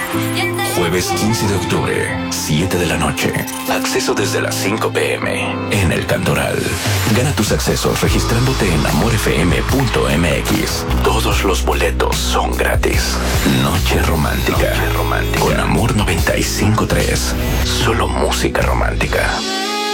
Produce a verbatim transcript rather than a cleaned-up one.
Jueves quince de octubre, siete de la noche. Acceso desde las cinco pm en El Cantoral. Gana tus accesos registrándote en amor f m punto m x. Todos los boletos son gratis. Noche romántica. Noche romántica. Con Amor noventa y cinco punto tres. Solo música romántica.